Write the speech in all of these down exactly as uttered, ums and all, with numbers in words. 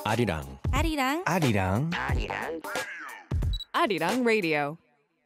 아리랑 아리랑 아리랑 Arirang Radio.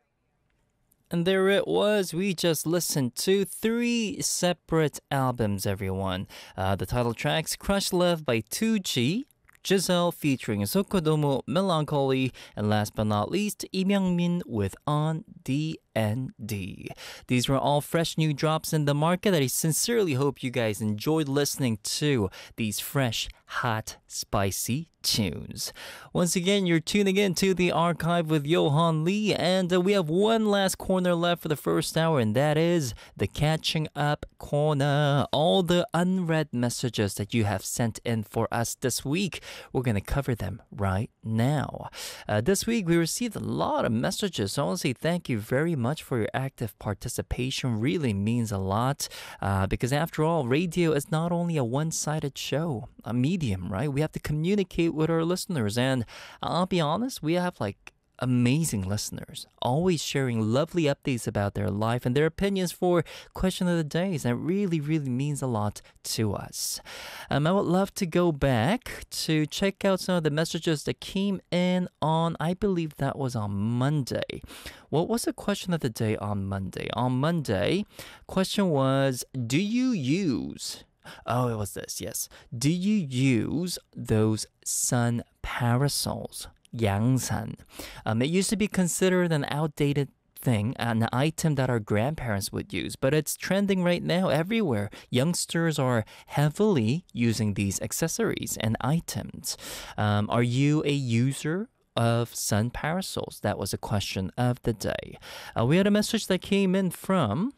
And there it was. We just listened to three separate albums, everyone. Uh, the title tracks, Crush Love by two G, Giselle featuring Sokodomo, Melancholy, and last but not least, Lee Myung-min with On D N D. These were all fresh new drops in the market that I sincerely hope you guys enjoyed listening to these fresh, hot, spicy tunes. Once again, you're tuning in to the archive with Johan Lee, and uh, we have one last corner left for the first hour, and that is the catching up corner. All the unread messages that you have sent in for us this week, we're going to cover them right now. Uh, this week, we received a lot of messages, so I want to say thank you very much for your active participation. Really means a lot, uh, because after all, radio is not only a one-sided show, a medium, right? We have to communicate with our listeners, and I'll be honest, we have like amazing listeners, always sharing lovely updates about their life and their opinions for Question of the Days. That really, really means a lot to us. Um, I would love to go back to check out some of the messages that came in on, I believe that was on Monday. What was the question of the day on Monday? On Monday, question was, do you use... Oh, it was this, yes. Do you use those sun parasols? 양산. Um, it used to be considered an outdated thing, an item that our grandparents would use, but it's trending right now everywhere. Youngsters are heavily using these accessories and items. Um, are you a user of sun parasols? That was a question of the day. Uh, we had a message that came in from,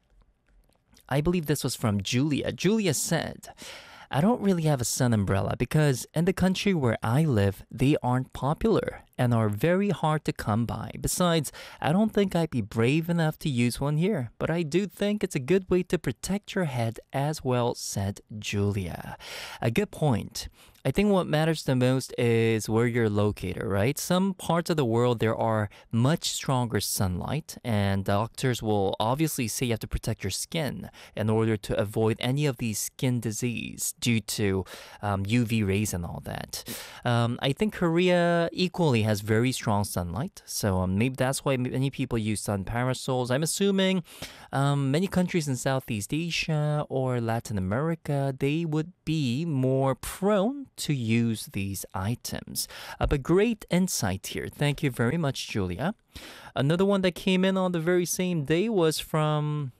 I believe this was from Julia. Julia said, I don't really have a sun umbrella because in the country where I live, they aren't popular and are very hard to come by. Besides, I don't think I'd be brave enough to use one here, but I do think it's a good way to protect your head as well, said Julia. A good point. I think what matters the most is where you're located, right? Some parts of the world, there are much stronger sunlight, and doctors will obviously say you have to protect your skin in order to avoid any of these skin disease due to um, U V rays and all that. Um, I think Korea equally has very strong sunlight, so um, maybe that's why many people use sun parasols. I'm assuming um, many countries in Southeast Asia or Latin America, they would be more prone to use these items. Uh, but great insight here. Thank you very much, Julia. Another one that came in on the very same day was from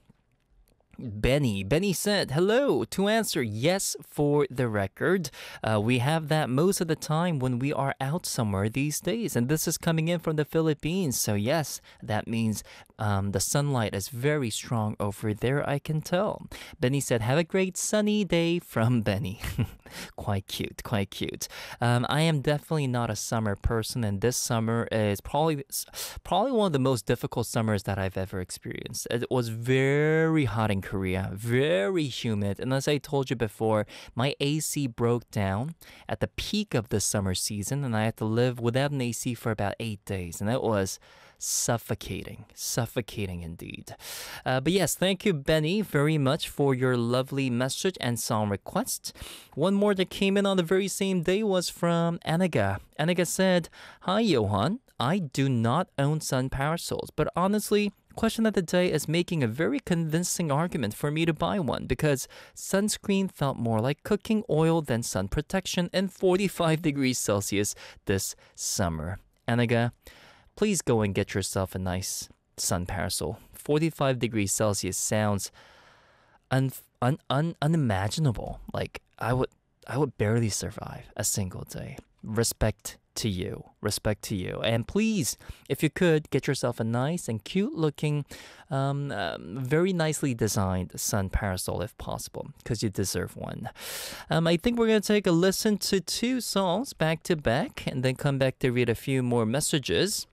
Benny. Benny said, hello. To answer, yes, for the record. Uh, we have that most of the time when we are out somewhere these days. And this is coming in from the Philippines. So yes, that means um, the sunlight is very strong over there, I can tell. Benny said, have a great sunny day from Benny. Quite cute, quite cute. Um, I am definitely not a summer person, and this summer is probably probably one of the most difficult summers that I've ever experienced. It was very hot in Korea, very humid, and as I told you before, my A C broke down at the peak of the summer season, and I had to live without an A C for about eight days, and it was suffocating, suffocating indeed. Uh, but yes, thank you, Benny, very much for your lovely message and song request. One more that came in on the very same day was from Anaga. Anaga said, hi, Johan. I do not own sun parasols, but honestly, question of the day is making a very convincing argument for me to buy one because sunscreen felt more like cooking oil than sun protection in forty-five degrees Celsius this summer. Anaga, please go and get yourself a nice sun parasol. forty-five degrees Celsius sounds un- un- un- unimaginable. Like, I would, I would barely survive a single day. Respect to you. Respect to you. And please, if you could, get yourself a nice and cute looking, um, um, very nicely designed sun parasol if possible, because you deserve one. Um, I think we're going to take a listen to two songs back to back and then come back to read a few more messages.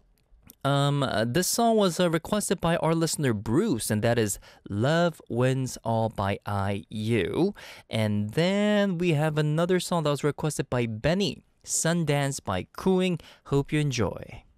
Um, uh, this song was uh, requested by our listener Bruce, and that is Love Wins All by I U. And then we have another song that was requested by Benny, Sundance by Cooing. Hope you enjoy.